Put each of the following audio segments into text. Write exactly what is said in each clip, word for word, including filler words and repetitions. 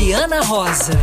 Juliana Rosa.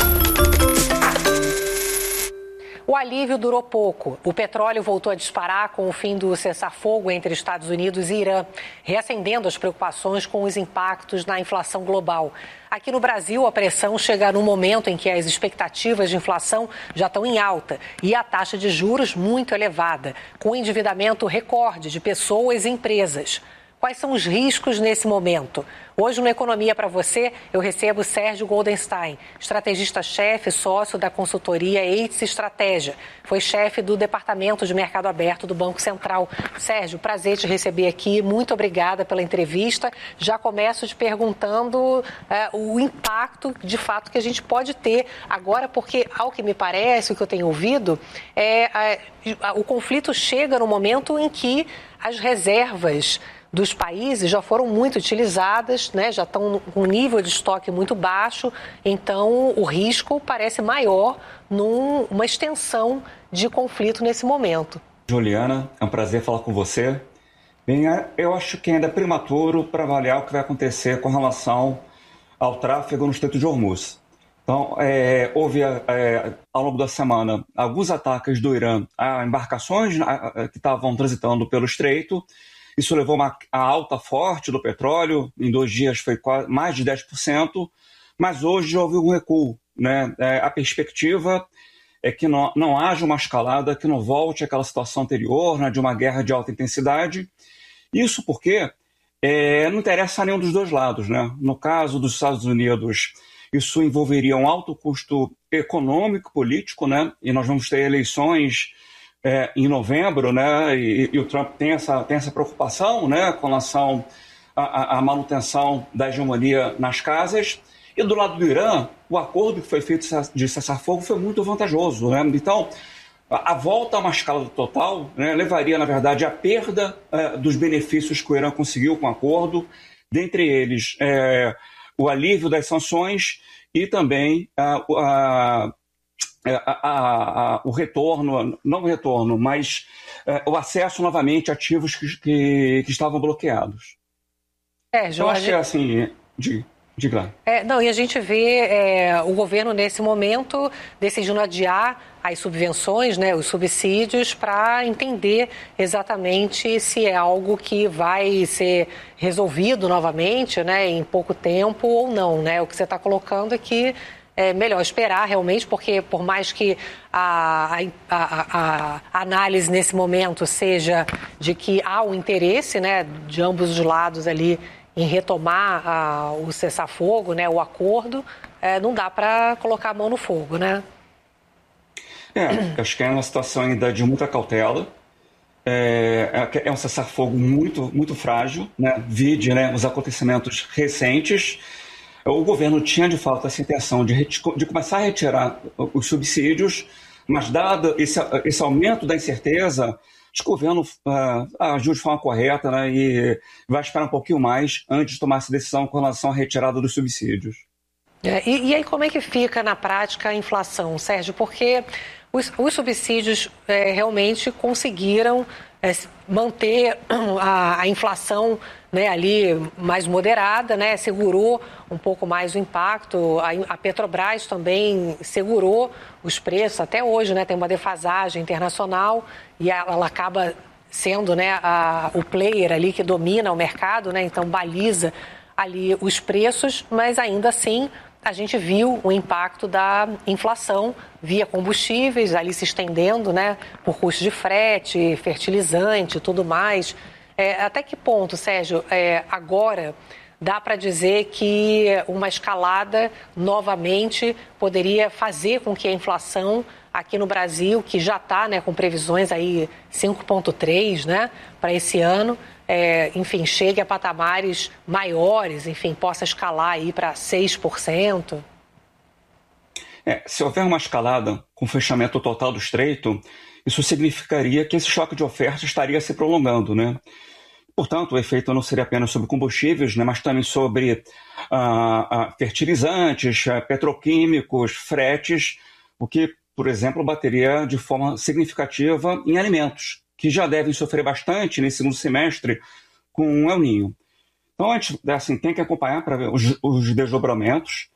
O alívio durou pouco. O petróleo voltou a disparar com o fim do cessar-fogo entre Estados Unidos e Irã, reacendendo as preocupações com os impactos na inflação global. Aqui no Brasil, a pressão chega num momento em que as expectativas de inflação já estão em alta e a taxa de juros muito elevada, com endividamento recorde de pessoas e empresas. Quais são os riscos nesse momento? Hoje, no Economia para Você, eu recebo Sérgio Goldenstein, estrategista-chefe, sócio da consultoria Eitz Estratégia. Foi chefe do Departamento de Mercado Aberto do Banco Central. Sérgio, prazer te receber aqui. Muito obrigada pela entrevista. Já começo te perguntando é, o impacto, de fato, que a gente pode ter agora, porque, ao que me parece, o que eu tenho ouvido, é, é o conflito chega no momento em que as reservas dos países já foram muito utilizadas, né? Já estão com um nível de estoque muito baixo, então o risco parece maior numa extensão de conflito nesse momento. Juliana, é um prazer falar com você. Bem, eu acho que ainda é prematuro para avaliar o que vai acontecer com relação ao tráfego no Estreito de Hormuz. Então, é, houve é, ao longo da semana alguns ataques do Irã a embarcações a, a, que estavam transitando pelo Estreito. Isso levou uma, a alta forte do petróleo, em dois dias foi quase, mais de dez por cento, mas hoje houve um recuo, né? É, a perspectiva é que não, não haja uma escalada, que não volte àquela situação anterior, né, de uma guerra de alta intensidade. Isso porque é, não interessa a nenhum dos dois lados, né? No caso dos Estados Unidos, isso envolveria um alto custo econômico, político, né? E nós vamos ter eleições É, em novembro, né, e, e o Trump tem essa, tem essa preocupação, né, com relação à, à manutenção da hegemonia nas casas. E do lado do Irã, o acordo que foi feito de cessar-fogo foi muito vantajoso, né? Então, a, a volta a uma escala total, né, levaria, na verdade, à perda é, dos benefícios que o Irã conseguiu com o acordo, dentre eles é, o alívio das sanções e também a, a A, a, a, o retorno, não o retorno, mas é, o acesso novamente a ativos que, que, que estavam bloqueados. É, Jorge... Eu acho que é assim, de, de lá. É, não, e a gente vê é, o governo nesse momento decidindo adiar as subvenções, né, os subsídios, para entender exatamente se é algo que vai ser resolvido novamente, né, em pouco tempo ou não, né? O que você está colocando aqui é melhor esperar realmente, porque por mais que a, a, a, a análise nesse momento seja de que há um interesse, né, de ambos os lados ali em retomar a, o cessar-fogo, né, o acordo, é, não dá para colocar a mão no fogo, né? É, acho que é uma situação ainda de muita cautela. É, é um cessar-fogo muito, muito frágil, né? Vide, né, os acontecimentos recentes. O governo tinha, de fato, essa intenção de, de começar a retirar os subsídios, mas, dado esse, esse aumento da incerteza, acho que o governo uh, agiu de forma correta, né, e vai esperar um pouquinho mais antes de tomar essa decisão com relação à retirada dos subsídios. É, e, e aí como é que fica na prática a inflação, Sérgio? Porque os, os subsídios é, realmente conseguiram é, manter a, a inflação, né, ali mais moderada, né, segurou um pouco mais o impacto. A, a Petrobras também segurou os preços até hoje, né, tem uma defasagem internacional e ela, ela acaba sendo, né, a, o player ali que domina o mercado, né, então baliza ali os preços, mas ainda assim a gente viu o impacto da inflação via combustíveis ali se estendendo, né, por custo de frete, fertilizante e tudo mais. É, até que ponto, Sérgio, é, agora dá para dizer que uma escalada novamente poderia fazer com que a inflação aqui no Brasil, que já está, né, com previsões aí cinco vírgula três, né, para esse ano, é, enfim, chegue a patamares maiores, enfim, possa escalar aí para seis por cento? É, se houver uma escalada com fechamento total do estreito, isso significaria que esse choque de oferta estaria se prolongando, né? Portanto, o efeito não seria apenas sobre combustíveis, né, mas também sobre ah, ah, fertilizantes, ah, petroquímicos, fretes, o que, por exemplo, bateria de forma significativa em alimentos, que já devem sofrer bastante nesse segundo semestre com o El Niño. Então, a gente assim, tem que acompanhar para ver os, os desdobramentos.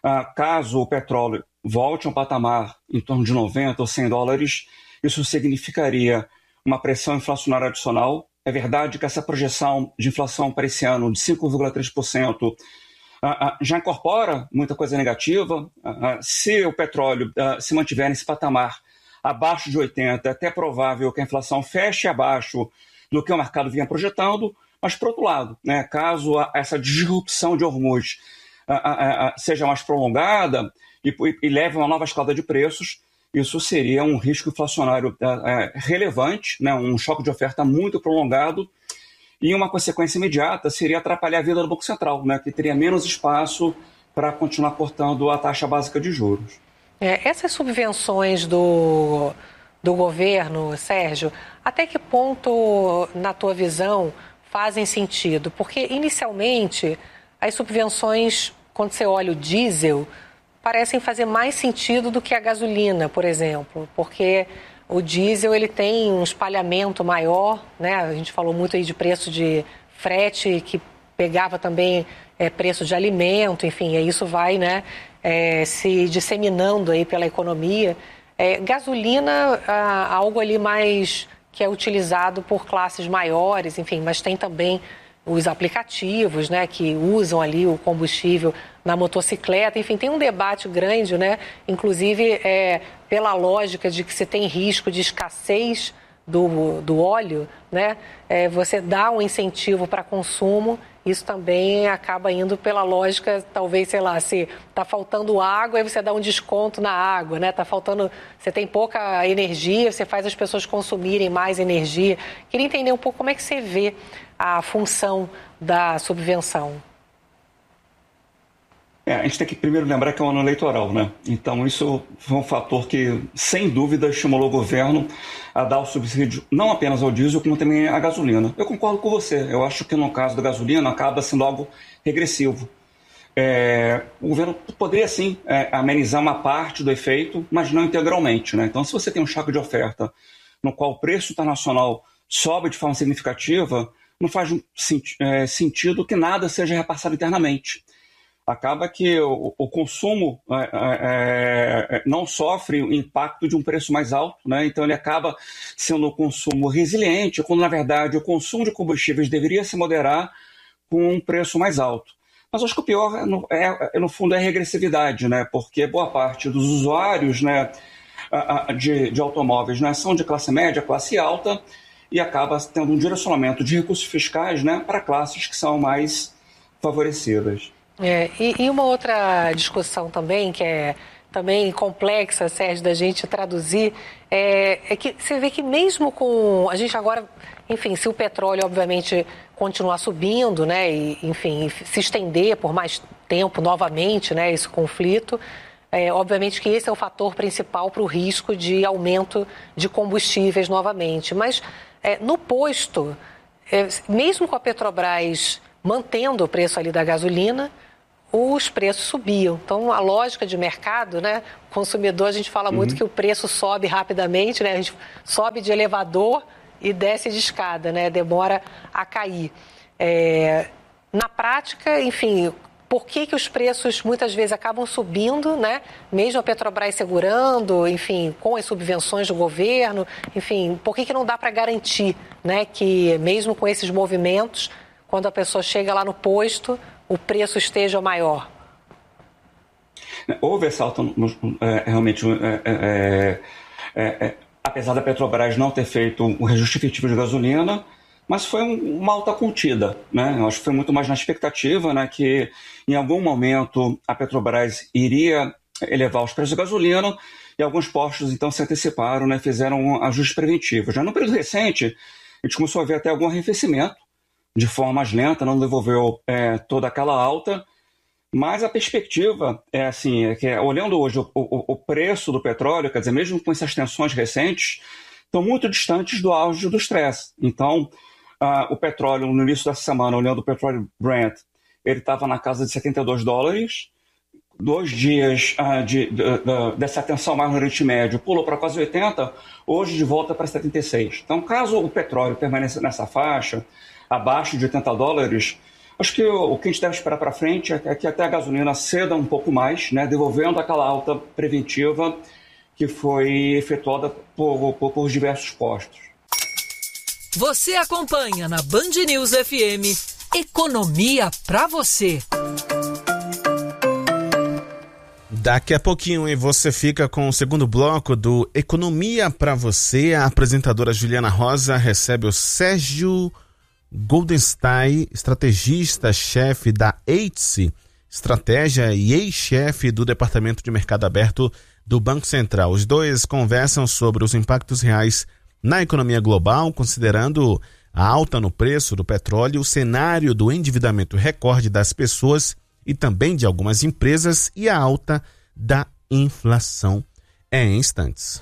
caso o petróleo volte a um patamar em torno de noventa ou cem dólares, isso significaria uma pressão inflacionária adicional. É verdade que essa projeção de inflação para esse ano de cinco vírgula três por cento já incorpora muita coisa negativa. Se o petróleo se mantiver nesse patamar abaixo de oitenta, é até provável que a inflação feche abaixo do que o mercado vinha projetando. Mas, por outro lado, né, caso essa disrupção de Hormuz seja mais prolongada e, e leve a uma nova escalada de preços, isso seria um risco inflacionário relevante, né, um choque de oferta muito prolongado, e uma consequência imediata seria atrapalhar a vida do Banco Central, né, que teria menos espaço para continuar cortando a taxa básica de juros. É, essas subvenções do, do governo, Sérgio, até que ponto, na tua visão, fazem sentido? Porque, inicialmente, as subvenções, quando você olha o diesel, parecem fazer mais sentido do que a gasolina, por exemplo, porque o diesel ele tem um espalhamento maior, né? A gente falou muito aí de preço de frete, que pegava também é, preço de alimento, enfim, e isso vai, né, é, se disseminando aí pela economia. É, gasolina, ah, algo ali mais que é utilizado por classes maiores, enfim, mas tem também os aplicativos, né, que usam ali o combustível na motocicleta. Enfim, tem um debate grande, né, inclusive é, pela lógica de que se tem risco de escassez do, do óleo, né, é, você dá um incentivo para consumo, isso também acaba indo pela lógica, talvez, sei lá, se está faltando água, aí você dá um desconto na água, né? Tá faltando, você tem pouca energia, você faz as pessoas consumirem mais energia. Queria entender um pouco como é que você vê a função da subvenção. É, a gente tem que primeiro lembrar que é um ano eleitoral, né? Então isso foi um fator que, sem dúvida, estimulou o governo a dar o subsídio não apenas ao diesel, como também à gasolina. Eu concordo com você. Eu acho que no caso da gasolina acaba sendo algo regressivo. É, o governo poderia, sim, é, amenizar uma parte do efeito, mas não integralmente, né? Então, se você tem um choque de oferta no qual o preço internacional sobe de forma significativa, não faz é, sentido que nada seja repassado internamente. Acaba que o, o consumo é, é, não sofre o impacto de um preço mais alto, né? Então ele acaba sendo um consumo resiliente, quando na verdade o consumo de combustíveis deveria se moderar com um preço mais alto. Mas acho que o pior, é, é, no fundo, é a regressividade, né? Porque boa parte dos usuários, né, de, de automóveis, né, são de classe média, classe alta, e acaba tendo um direcionamento de recursos fiscais, né, para classes que são mais favorecidas. É, e, e uma outra discussão também, que é também complexa, Sérgio, da gente traduzir, é, é que você vê que mesmo com... A gente agora, enfim, se o petróleo, obviamente, continuar subindo, né, e, enfim, se estender por mais tempo novamente, né, esse conflito, é, obviamente que esse é o fator principal para o risco de aumento de combustíveis novamente. Mas é, no posto, é, mesmo com a Petrobras mantendo o preço ali da gasolina, os preços subiam. Então, a lógica de mercado, né? O consumidor, a gente fala uhum. muito que o preço sobe rapidamente, né? A gente sobe de elevador e desce de escada, né? Demora a cair. É, na prática, enfim, por que que os preços muitas vezes acabam subindo, né? Mesmo a Petrobras segurando, enfim, com as subvenções do governo, enfim, por que que não dá para garantir, né? Que mesmo com esses movimentos, quando a pessoa chega lá no posto, o preço esteja maior? Houve essa alta, é, realmente, é, é, é, é, apesar da Petrobras não ter feito um reajuste efetivo de gasolina, mas foi um, uma alta contida, né? Eu acho que foi muito mais na expectativa, né, que em algum momento a Petrobras iria elevar os preços de gasolina e alguns postos então se anteciparam, né, fizeram ajustes preventivos. Já no período recente, a gente começou a ver até algum arrefecimento, de forma mais lenta, não devolveu é, toda aquela alta, mas a perspectiva é assim, é que olhando hoje o, o, o preço do petróleo, quer dizer, mesmo com essas tensões recentes, estão muito distantes do auge do estresse. Então, uh, o petróleo, no início dessa semana, olhando o petróleo Brent, ele estava na casa de setenta e dois dólares, dois dias uh, de, de, de, dessa tensão mais no Oriente Médio, pulou para quase oitenta, hoje de volta para setenta e seis. Então, caso o petróleo permaneça nessa faixa, abaixo de oitenta dólares, Acho que o, o que a gente deve esperar para frente é que até a gasolina ceda um pouco mais, né, devolvendo aquela alta preventiva que foi efetuada por, por, por diversos postos. Você acompanha na Band News F M Economia para você. Daqui a pouquinho hein, você fica com o segundo bloco do Economia para você. A apresentadora Juliana Rosa recebe o Sérgio Goldenstein, estrategista-chefe da E I T S, Estratégia e ex-chefe do Departamento de Mercado Aberto do Banco Central. Os dois conversam sobre os impactos reais na economia global, considerando a alta no preço do petróleo, o cenário do endividamento recorde das pessoas e também de algumas empresas e a alta da inflação. É em instantes.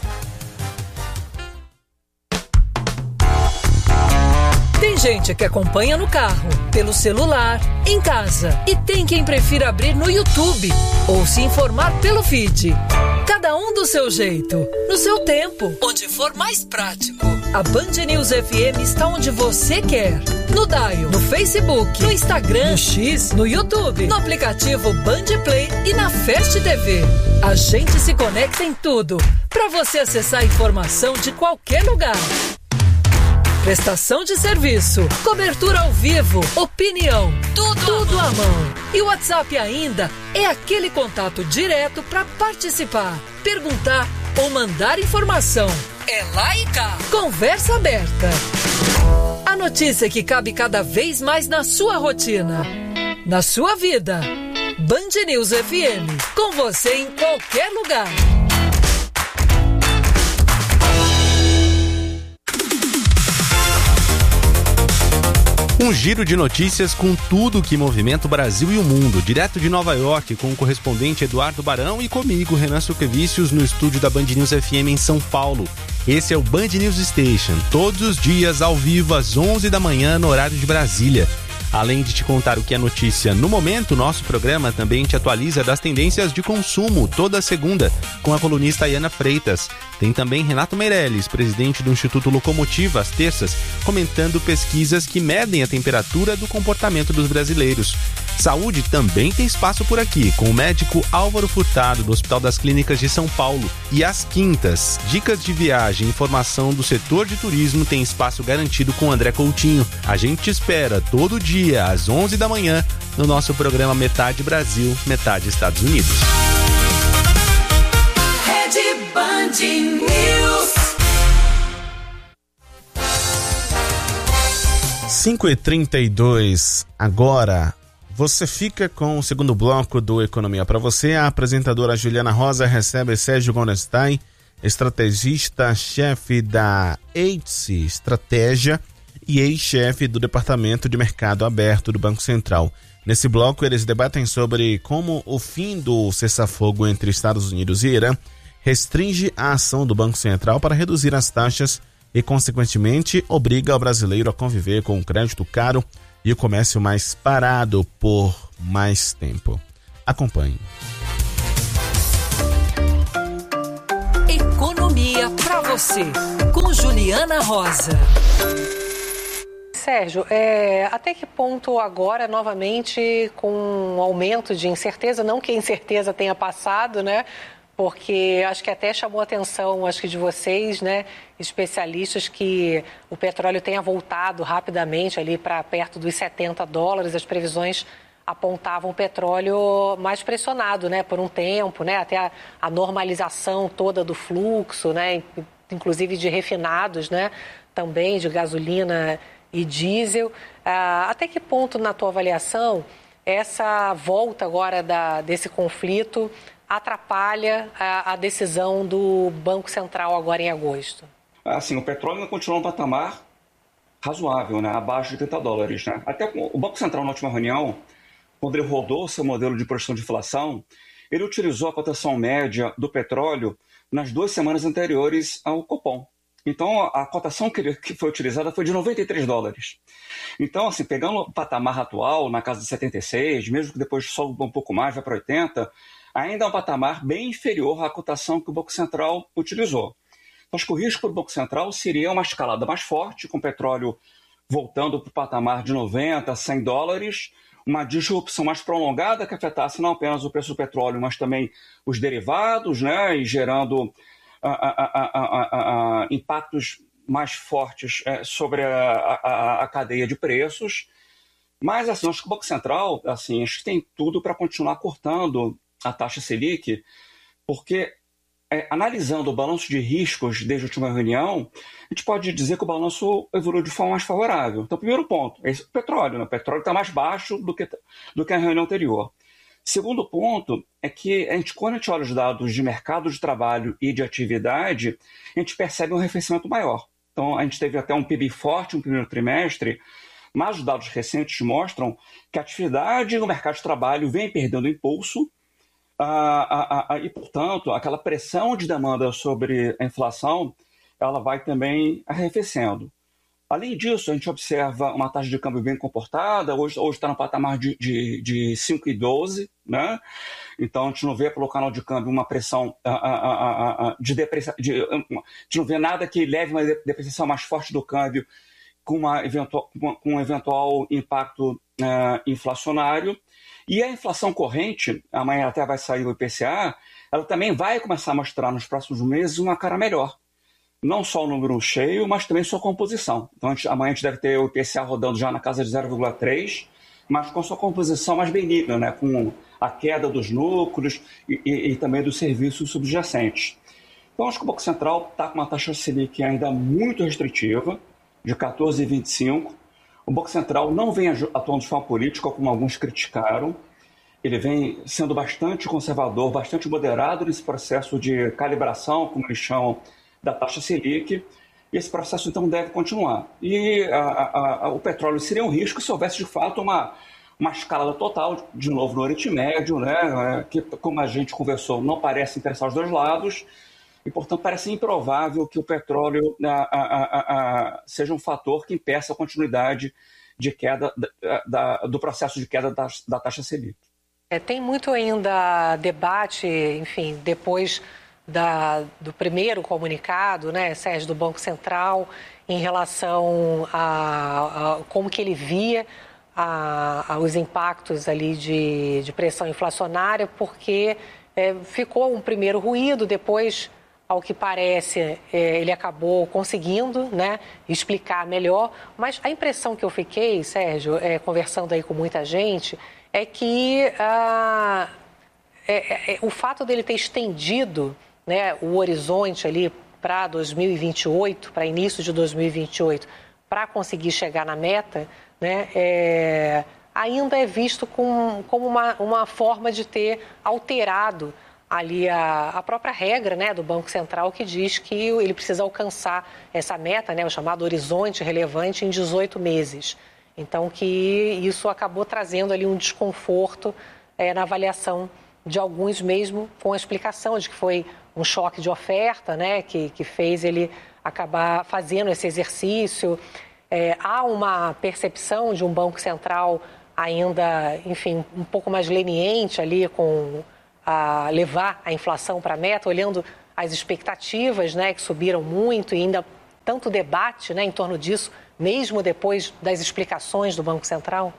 Tem gente que acompanha no carro, pelo celular, em casa. E tem quem prefira abrir no YouTube ou se informar pelo feed. Cada um do seu jeito, no seu tempo, onde for mais prático. A Band News F M está onde você quer. No Dial, no Facebook, no Instagram, no X, no YouTube, no aplicativo Band Play e na Fast T V. A gente se conecta em tudo, para você acessar a informação de qualquer lugar. Prestação de serviço, cobertura ao vivo, opinião, tudo, tudo à mão. E o WhatsApp ainda é aquele contato direto para participar, perguntar ou mandar informação. É lá e cá. Conversa aberta. A notícia que cabe cada vez mais na sua rotina, na sua vida. Band News F M, com você em qualquer lugar. Um giro de notícias com tudo que movimenta o Brasil e o mundo. Direto de Nova York, com o correspondente Eduardo Barão e comigo, Renan Suquevicius, no estúdio da Band News F M em São Paulo. Esse é o Band News Station, todos os dias ao vivo às onze da manhã no horário de Brasília. Além de te contar o que é notícia no momento, nosso programa também te atualiza das tendências de consumo toda segunda com a colunista Ayana Freitas. Tem também Renato Meirelles, presidente do Instituto Locomotiva, às terças, comentando pesquisas que medem a temperatura do comportamento dos brasileiros. Saúde também tem espaço por aqui, com o médico Álvaro Furtado, do Hospital das Clínicas de São Paulo. E às quintas, dicas de viagem e informação do setor de turismo tem espaço garantido com André Coutinho. A gente te espera todo dia, às onze da manhã, no nosso programa Metade Brasil, Metade Estados Unidos. Rede Band News. cinco e trinta e dois, agora você fica com o segundo bloco do Economia para você. A apresentadora Juliana Rosa recebe Sérgio Goldenstein, estrategista-chefe da E I T S, Estratégia, e ex-chefe do Departamento de Mercado Aberto do Banco Central. Nesse bloco, eles debatem sobre como o fim do cessar-fogo entre Estados Unidos e Irã restringe a ação do Banco Central para reduzir as taxas e, consequentemente, obriga o brasileiro a conviver com um crédito caro e o comércio mais parado por mais tempo. Acompanhe. Economia para você, com Juliana Rosa. Sérgio, é, até que ponto agora, novamente, com um aumento de incerteza, não que a incerteza tenha passado, né? Porque acho que até chamou a atenção, acho que de vocês, né, especialistas, que o petróleo tenha voltado rapidamente ali para perto dos setenta dólares. As previsões apontavam o petróleo mais pressionado, né, por um tempo, né, até a, a normalização toda do fluxo, né, inclusive de refinados, né, também de gasolina e diesel. Ah, até que ponto, na tua avaliação, essa volta agora da, desse conflito atrapalha a, a decisão do Banco Central agora em agosto? Assim, o petróleo ainda continua um patamar razoável, né? Abaixo de trinta dólares. Né? Até o Banco Central, na última reunião, quando ele rodou seu modelo de projeção de inflação, ele utilizou a cotação média do petróleo nas duas semanas anteriores ao Copom. Então, a cotação que, ele, que foi utilizada foi de noventa e três dólares. Então, assim, pegando o patamar atual, na casa de setenta e seis, mesmo que depois sobe um pouco mais, vai para oitenta, ainda é um patamar bem inferior à cotação que o Banco Central utilizou. Então, acho que o risco do Banco Central seria uma escalada mais forte, com o petróleo voltando para o patamar de noventa, cem dólares, uma disrupção mais prolongada que afetasse não apenas o preço do petróleo, mas também os derivados, né, e gerando a, a, a, a, a, impactos mais fortes é, sobre a, a, a cadeia de preços. Mas, assim, acho que o Banco Central, assim, acho que tem tudo para continuar cortando a taxa Selic, porque, é, analisando o balanço de riscos desde a última reunião, a gente pode dizer que o balanço evoluiu de forma mais favorável. Então, primeiro ponto, esse é o petróleo. Né? O petróleo está mais baixo do que, do que a reunião anterior. Segundo ponto é que, a gente, quando a gente olha os dados de mercado de trabalho e de atividade, a gente percebe um arrefecimento maior. Então, a gente teve até um P I B forte no primeiro trimestre, mas os dados recentes mostram que a atividade no mercado de trabalho vem perdendo impulso, ah, ah, ah, e, portanto, aquela pressão de demanda sobre a inflação ela vai também arrefecendo. Além disso, a gente observa uma taxa de câmbio bem comportada, hoje está no patamar de, de, de cinco vírgula doze, né? Então a gente não vê pelo canal de câmbio uma pressão ah, ah, ah, ah, de depreciação, de, a gente não vê nada que leve uma depreciação mais forte do câmbio com, uma eventual, com um eventual impacto uh, inflacionário. E a inflação corrente, amanhã até vai sair o I P C A, ela também vai começar a mostrar nos próximos meses uma cara melhor. Não só o número cheio, mas também sua composição. Então a gente, amanhã a gente deve ter o I P C A rodando já na casa de zero vírgula três, mas com sua composição mais benigna, né? Com a queda dos lucros e, e, e também dos serviços subjacentes. Então acho que o Banco Central está com uma taxa Selic ainda muito restritiva, de quatorze vírgula vinte e cinco. O Banco Central não vem atuando de forma política, como alguns criticaram. Ele vem sendo bastante conservador, bastante moderado nesse processo de calibração, como eles chamam, da taxa Selic. E esse processo, então, deve continuar. E a, a, a, o petróleo seria um risco se houvesse, de fato, uma, uma escalada total, de novo, no Oriente Médio, né, que, como a gente conversou, não parece interessar os dois lados. E, portanto, parece improvável que o petróleo a, a, a, a, seja um fator que impeça a continuidade de queda da, da, do processo de queda da, da taxa Selic. É, tem muito ainda debate, enfim, depois da, do primeiro comunicado, né, Sérgio, do Banco Central, em relação a, a como que ele via a, a, os impactos ali de, de pressão inflacionária, porque é, ficou um primeiro ruído, depois, ao que parece, ele acabou conseguindo, né, explicar melhor, mas a impressão que eu fiquei, Sérgio, é, conversando aí com muita gente, é que ah, é, é, o fato dele ter estendido, né, o horizonte ali para dois mil e vinte e oito, para início de dois mil e vinte e oito, para conseguir chegar na meta, né, é, ainda é visto com, como uma, uma forma de ter alterado ali a, a própria regra, né, do Banco Central, que diz que ele precisa alcançar essa meta, né, o chamado horizonte relevante, em dezoito meses. Então, que isso acabou trazendo ali um desconforto é, na avaliação de alguns, mesmo com a explicação de que foi um choque de oferta, né, que, que fez ele acabar fazendo esse exercício. É, há uma percepção de um Banco Central ainda, enfim, um pouco mais leniente ali com a levar a inflação para a meta, olhando as expectativas, né, que subiram muito e ainda tanto debate, né, em torno disso, mesmo depois das explicações do Banco Central?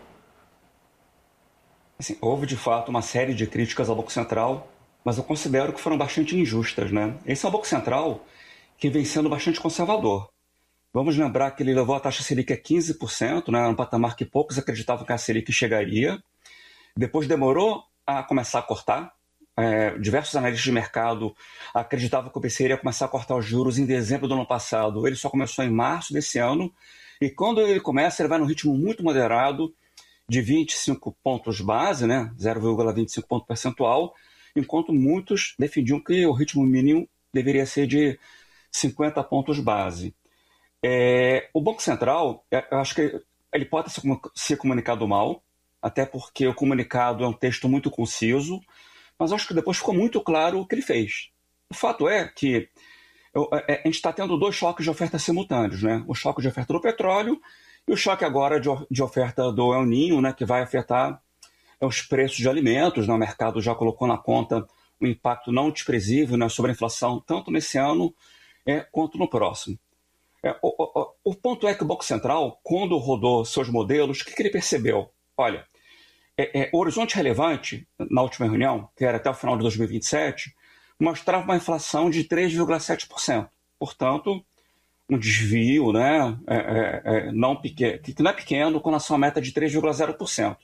Assim, houve, de fato, uma série de críticas ao Banco Central, mas eu considero que foram bastante injustas, né? Esse é um Banco Central que vem sendo bastante conservador. Vamos lembrar que ele levou a taxa Selic a quinze por cento, né, um patamar que poucos acreditavam que a Selic chegaria. Depois demorou a começar a cortar. É, diversos analistas de mercado acreditavam que o B C iria começar a cortar os juros em dezembro do ano passado. Ele só começou em março desse ano. E quando ele começa, ele vai num ritmo muito moderado, de vinte e cinco pontos base, né, zero vírgula vinte e cinco ponto percentual, enquanto muitos defendiam que o ritmo mínimo deveria ser de cinquenta pontos base. É, o Banco Central, eu acho que ele pode ser comunicado mal, até porque o comunicado é um texto muito conciso, mas acho que depois ficou muito claro o que ele fez. O fato é que eu, a gente está tendo dois choques de oferta simultâneos, né? O choque de oferta do petróleo e o choque agora de, de oferta do El Niño, né, que vai afetar os preços de alimentos, né? O mercado já colocou na conta um impacto não desprezível, né, sobre a inflação, tanto nesse ano é, quanto no próximo. É, o, o, o ponto é que o Banco Central, quando rodou seus modelos, o que, que ele percebeu? Olha, é, é, o horizonte relevante, na última reunião, que era até o final de dois mil e vinte e sete, mostrava uma inflação de três vírgula sete por cento. Portanto, um desvio, né, é, é, é, não pequeno, que não é pequeno com relação à meta de três vírgula zero por cento.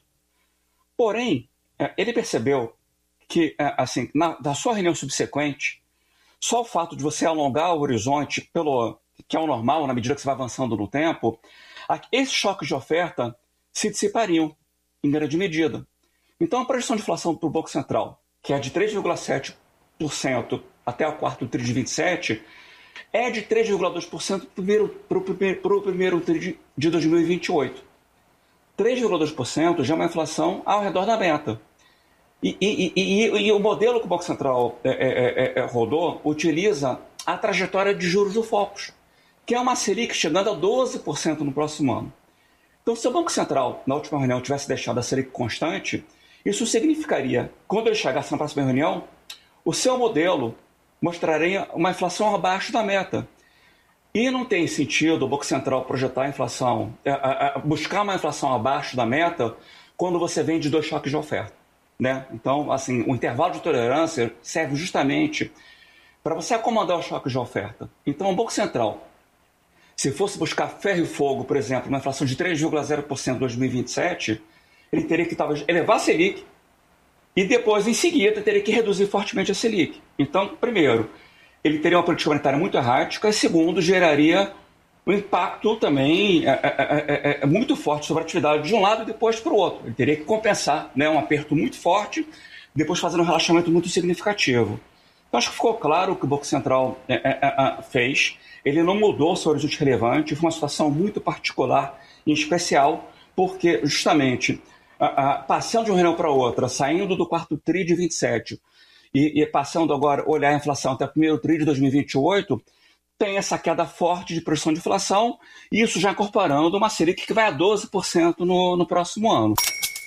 Porém, é, ele percebeu que, é, assim, na, na sua reunião subsequente, só o fato de você alongar o horizonte, pelo, que é o normal, na medida que você vai avançando no tempo, esses choques de oferta se dissipariam, em grande medida. Então, a projeção de inflação para o Banco Central, que é de três vírgula sete por cento até o quarto tri de vinte e sete, é de três vírgula dois por cento para o primeiro, pro primeiro tri de dois mil e vinte e oito. três vírgula dois por cento já é uma inflação ao redor da meta. E, e, e, e, e o modelo que o Banco Central é, é, é, rodou utiliza a trajetória de juros do Focus, que é uma Selic chegando a doze por cento no próximo ano. Então, se o Banco Central, na última reunião, tivesse deixado a Selic constante, isso significaria, quando ele chegasse na próxima reunião, o seu modelo mostraria uma inflação abaixo da meta. E não tem sentido o Banco Central projetar a inflação, buscar uma inflação abaixo da meta quando você vem de dois choques de oferta, né? Então, assim, o intervalo de tolerância serve justamente para você acomodar os choques de oferta. Então, o Banco Central, se fosse buscar ferro e fogo, por exemplo, uma inflação de três vírgula zero por cento em dois mil e vinte e sete, ele teria que talvez elevar a Selic e depois, em seguida, teria que reduzir fortemente a Selic. Então, primeiro, ele teria uma política monetária muito errática e, segundo, geraria um impacto também é, é, é, muito forte sobre a atividade de um lado e depois para o outro. Ele teria que compensar, né, um aperto muito forte, depois fazendo um relaxamento muito significativo. Então, acho que ficou claro o que o Banco Central é, é, é, fez. Ele não mudou o seu horizonte relevante, foi uma situação muito particular, em especial porque, justamente, a, a, passando de uma reunião para outra, saindo do quarto tri de vinte e sete e, e passando agora a olhar a inflação até o primeiro tri de dois mil e vinte e oito, tem essa queda forte de projeção de inflação, e isso já incorporando uma Selic que vai a doze por cento no, no próximo ano.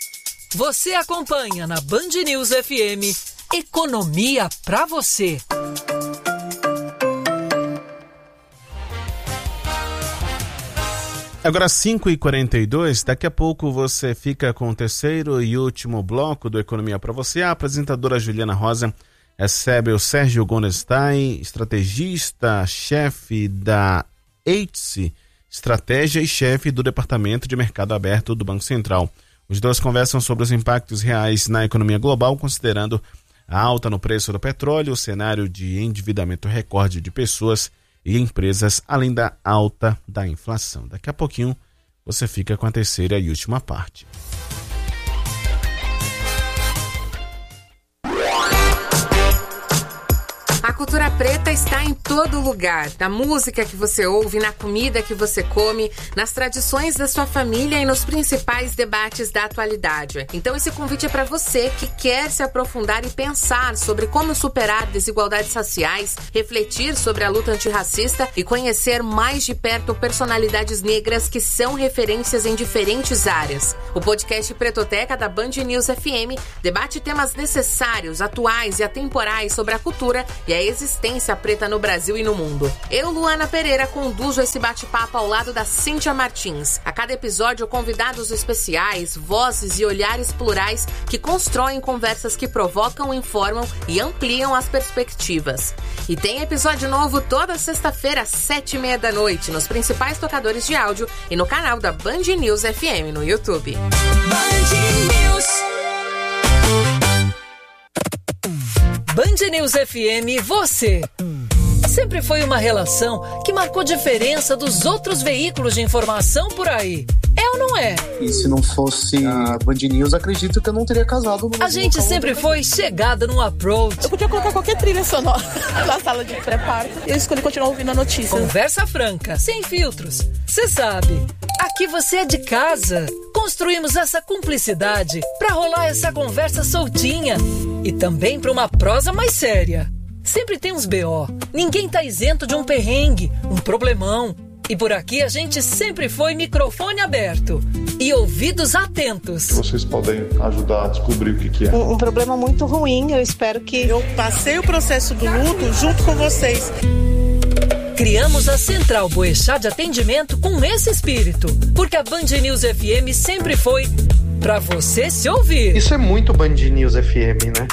Você acompanha na Band News F M Economia para você. Agora cinco e quarenta e dois, daqui a pouco você fica com o terceiro e último bloco do Economia para você. A apresentadora Juliana Rosa recebe o Sérgio Gondestein, estrategista, chefe da E I T S, estratégia e chefe do Departamento de Mercado Aberto do Banco Central. Os dois conversam sobre os impactos reais na economia global, considerando a alta no preço do petróleo, o cenário de endividamento recorde de pessoas e empresas, além da alta da inflação. Daqui a pouquinho você fica com a terceira e última parte. A cultura preta está em todo lugar, na música que você ouve, na comida que você come, nas tradições da sua família e nos principais debates da atualidade. Então esse convite é para você que quer se aprofundar e pensar sobre como superar desigualdades raciais, refletir sobre a luta antirracista e conhecer mais de perto personalidades negras que são referências em diferentes áreas. O podcast Pretoteca da Band News F M debate temas necessários, atuais e atemporais sobre a cultura e a existência preta no Brasil e no mundo. Eu, Luana Pereira, conduzo esse bate-papo ao lado da Cíntia Martins. A cada episódio, convidados especiais, vozes e olhares plurais que constroem conversas que provocam, informam e ampliam as perspectivas. E tem episódio novo toda sexta-feira às sete e meia da noite nos principais tocadores de áudio e no canal da Band News F M no YouTube. Band News. Band News F M, você. Sempre foi uma relação que marcou diferença dos outros veículos de informação por aí. É ou não é? E se não fosse a Band News, acredito que eu não teria casado. No a gente sempre foi chegada no approach. Eu podia colocar qualquer trilha sonora na sala de pré-parto. Eu escolhi continuar ouvindo a notícia. Conversa franca, sem filtros. Você sabe, aqui você é de casa. Construímos essa cumplicidade para rolar essa conversa soltinha e também para uma prosa mais séria. Sempre tem uns B O. Ninguém tá isento de um perrengue, um problemão. E por aqui a gente sempre foi microfone aberto e ouvidos atentos. Vocês podem ajudar a descobrir o que, que é. Um, um problema muito ruim, eu espero que... Eu passei o processo do luto junto com vocês. Criamos a Central Boechat de atendimento com esse espírito, porque a Band News F M sempre foi pra você se ouvir. Isso é muito Band News F M, né?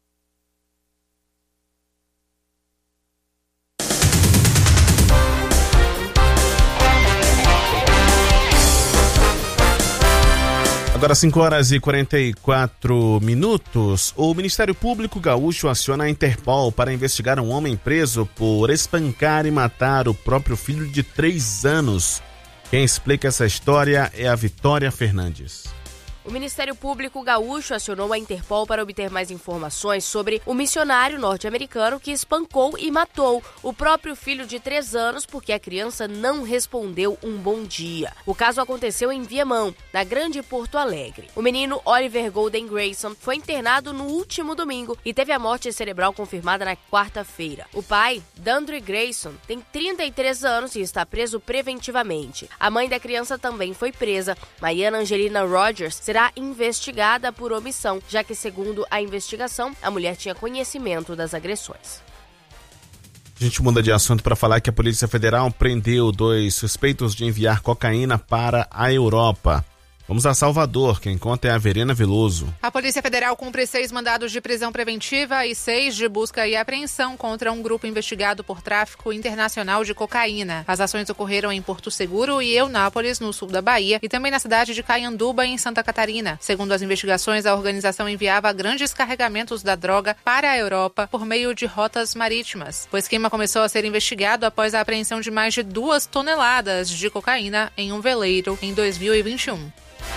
Agora cinco horas e quarenta e quatro minutos, o Ministério Público Gaúcho aciona a Interpol para investigar um homem preso por espancar e matar o próprio filho de três anos. Quem explica essa história é a Vitória Fernandes. O Ministério Público Gaúcho acionou a Interpol para obter mais informações sobre o missionário norte-americano que espancou e matou o próprio filho de três anos porque a criança não respondeu um bom dia. O caso aconteceu em Viamão, na Grande Porto Alegre. O menino Oliver Golden Grayson foi internado no último domingo e teve a morte cerebral confirmada na quarta-feira. O pai, Dandre Grayson, tem trinta e três anos e está preso preventivamente. A mãe da criança também foi presa. Mariana Angelina Rogers será investigada por omissão, já que, segundo a investigação, a mulher tinha conhecimento das agressões. A gente muda de assunto para falar que a Polícia Federal prendeu dois suspeitos de enviar cocaína para a Europa. Vamos a Salvador, quem conta é a Verena Veloso. A Polícia Federal cumpre seis mandados de prisão preventiva e seis de busca e apreensão contra um grupo investigado por tráfico internacional de cocaína. As ações ocorreram em Porto Seguro e Eunápolis, no sul da Bahia, e também na cidade de Caianduba, em Santa Catarina. Segundo as investigações, a organização enviava grandes carregamentos da droga para a Europa por meio de rotas marítimas. O esquema começou a ser investigado após a apreensão de mais de duas toneladas de cocaína em um veleiro em dois mil e vinte e um.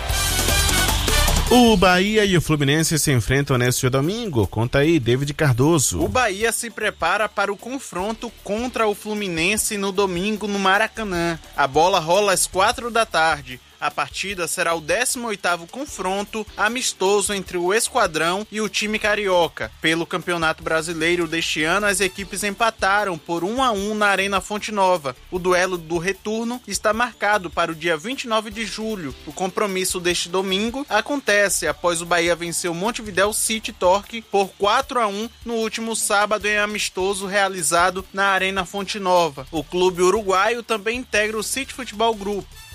O Bahia e o Fluminense se enfrentam neste domingo. Conta aí, David Cardoso. O Bahia se prepara para o confronto contra o Fluminense no domingo no Maracanã. A bola rola às quatro da tarde. A partida será o décimo oitavo confronto amistoso entre o Esquadrão e o time carioca. Pelo Campeonato Brasileiro deste ano, as equipes empataram por um a um na Arena Fonte Nova. O duelo do retorno está marcado para o dia vinte e nove de julho. O compromisso deste domingo acontece após o Bahia vencer o Montevidéu City Torque por quatro a um no último sábado em amistoso realizado na Arena Fonte Nova. O clube uruguaio também integra o City Futebol Group.